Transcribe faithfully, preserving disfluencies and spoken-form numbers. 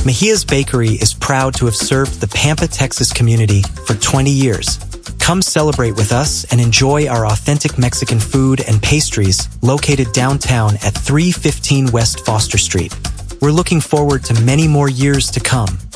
Mejia's Bakery is proud to have served the Pampa, Texas community for twenty years. Come celebrate with us and enjoy our authentic Mexican food and pastries located downtown at three fifteen West Foster Street. We're looking forward to many more years to come.